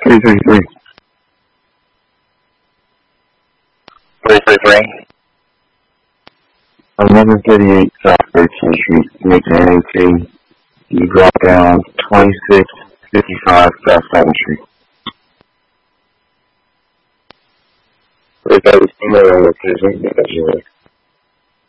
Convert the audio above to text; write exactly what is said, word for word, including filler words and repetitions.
three three three. three three three. eleven thirty-eight South thirteenth Street, Macon N A T. You drop down twenty-six fifty-five South second Street. three thirty, similar location,